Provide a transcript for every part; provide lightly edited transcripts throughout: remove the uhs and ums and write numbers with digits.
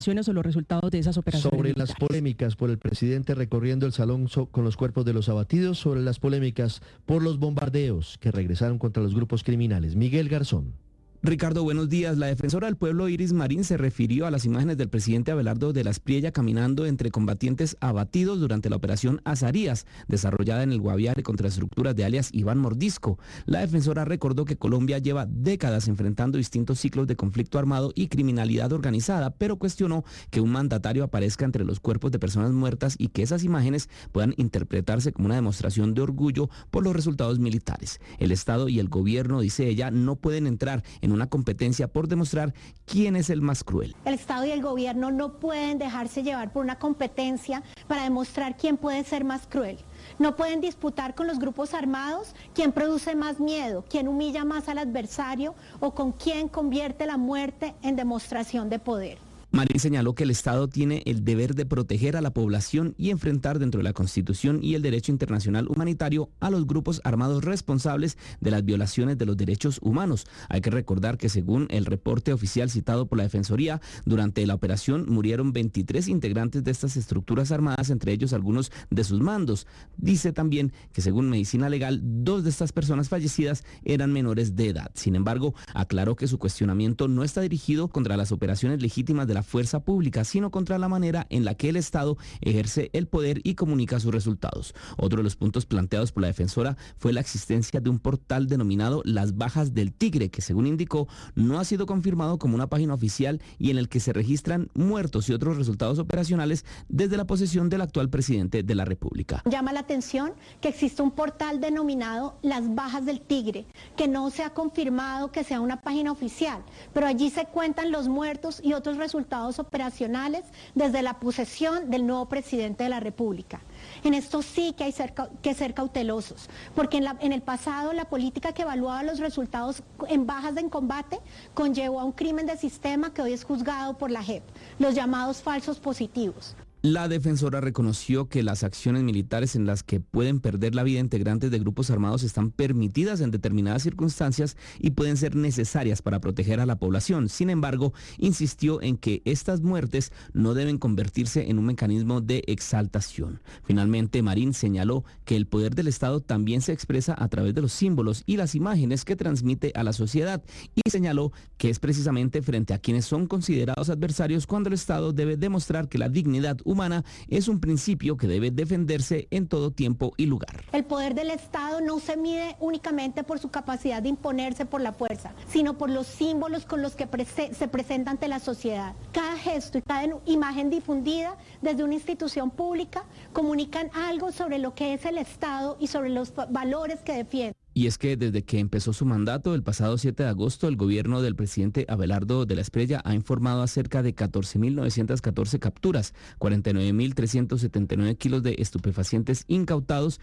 o los resultados de esas operaciones Sobre militares. las polémicas por el presidente recorriendo el salón con los cuerpos de los abatidos, sobre las polémicas por los bombardeos que regresaron contra los grupos criminales. Miguel Garzón. Ricardo, buenos días. La defensora del pueblo Iris Marín se refirió a las imágenes del presidente Abelardo de la Espriella caminando entre combatientes abatidos durante la operación Azarías, desarrollada en el Guaviare contra estructuras de alias Iván Mordisco. La defensora recordó que Colombia lleva décadas enfrentando distintos ciclos de conflicto armado y criminalidad organizada, pero cuestionó que un mandatario aparezca entre los cuerpos de personas muertas y que esas imágenes puedan interpretarse como una demostración de orgullo por los resultados militares. El Estado y el gobierno, dice ella, no pueden entrar en una competencia por demostrar quién es el más cruel. El Estado y el gobierno no pueden dejarse llevar por una competencia para demostrar quién puede ser más cruel. No pueden disputar con los grupos armados quién produce más miedo, quién humilla más al adversario o con quién convierte la muerte en demostración de poder. Marín señaló que el Estado tiene el deber de proteger a la población y enfrentar dentro de la Constitución y el derecho internacional humanitario a los grupos armados responsables de las violaciones de los derechos humanos. Hay que recordar que según el reporte oficial citado por la Defensoría, durante la operación murieron 23 integrantes de estas estructuras armadas, entre ellos algunos de sus mandos. Dice también que según Medicina Legal, 2 de estas personas fallecidas eran menores de edad. Sin embargo, aclaró que su cuestionamiento no está dirigido contra las operaciones legítimas de la fuerza pública, sino contra la manera en la que el Estado ejerce el poder y comunica sus resultados. Otro de los puntos planteados por la defensora fue la existencia de un portal denominado Las Bajas del Tigre, que según indicó no ha sido confirmado como una página oficial y en el que se registran muertos y otros resultados operacionales desde la posesión del actual presidente de la República. Llama la atención que existe un portal denominado Las Bajas del Tigre, que no se ha confirmado que sea una página oficial, pero allí se cuentan los muertos y otros resultados operacionales desde la posesión del nuevo presidente de la República. En esto sí que hay que ser cautelosos, porque en el pasado la política que evaluaba los resultados en bajas en combate conllevó a un crimen de sistema que hoy es juzgado por la JEP, los llamados falsos positivos. La defensora reconoció que las acciones militares en las que pueden perder la vida integrantes de grupos armados están permitidas en determinadas circunstancias y pueden ser necesarias para proteger a la población. Sin embargo, insistió en que estas muertes no deben convertirse en un mecanismo de exaltación. Finalmente, Marín señaló que el poder del Estado también se expresa a través de los símbolos y las imágenes que transmite a la sociedad y señaló que es precisamente frente a quienes son considerados adversarios cuando el Estado debe demostrar que la dignidad humana es un principio que debe defenderse en todo tiempo y lugar. El poder del Estado no se mide únicamente por su capacidad de imponerse por la fuerza, sino por los símbolos con los que se presenta ante la sociedad. Cada gesto y cada imagen difundida desde una institución pública comunican algo sobre lo que es el Estado y sobre los valores que defiende. Y es que desde que empezó su mandato el pasado 7 de agosto, el gobierno del presidente Abelardo de la Espriella ha informado acerca de 14.914 capturas, 49.379 kilos de estupefacientes incautados,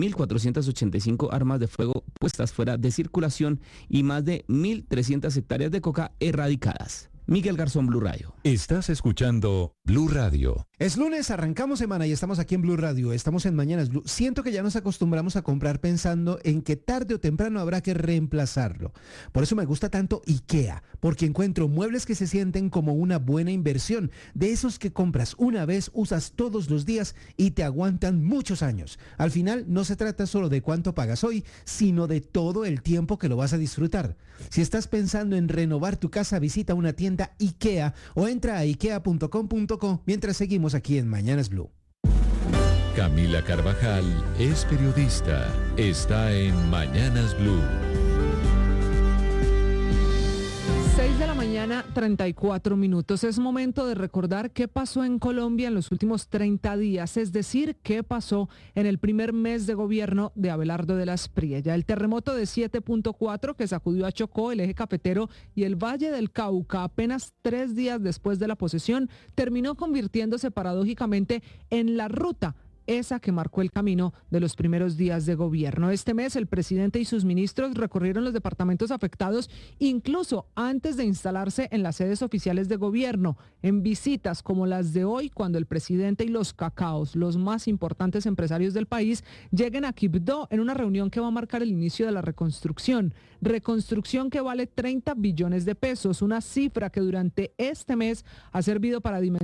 1.485 armas de fuego puestas fuera de circulación y más de 1.300 hectáreas de coca erradicadas. Miguel Garzón, Blue Radio. Estás escuchando Blue Radio. Es lunes, arrancamos semana y estamos aquí en Blue Radio, estamos en Mañanas Blue. Siento que ya nos acostumbramos a comprar pensando en que tarde o temprano habrá que reemplazarlo. Por eso me gusta tanto IKEA, porque encuentro muebles que se sienten como una buena inversión, de esos que compras una vez, usas todos los días y te aguantan muchos años. Al final no se trata solo de cuánto pagas hoy, sino de todo el tiempo que lo vas a disfrutar. Si estás pensando en renovar tu casa, visita una tienda IKEA o entra a ikea.com.co mientras seguimos aquí en Mañanas Blue. Camila Carvajal es periodista. Está en Mañanas Blue. 6 de la mañana, 34 minutos. Es momento de recordar qué pasó en Colombia en los últimos 30 días, es decir, qué pasó en el primer mes de gobierno de Abelardo de la Espriella. El terremoto de 7.4 que sacudió a Chocó, el eje cafetero y el Valle del Cauca apenas 3 días después de la posesión, terminó convirtiéndose paradójicamente en la ruta esa que marcó el camino de los primeros días de gobierno. Este mes el presidente y sus ministros recorrieron los departamentos afectados incluso antes de instalarse en las sedes oficiales de gobierno, en visitas como las de hoy, cuando el presidente y los cacaos, los más importantes empresarios del país, lleguen a Quibdó en una reunión que va a marcar el inicio de la reconstrucción. Reconstrucción que vale 30 billones de pesos, una cifra que durante este mes ha servido para dimensionar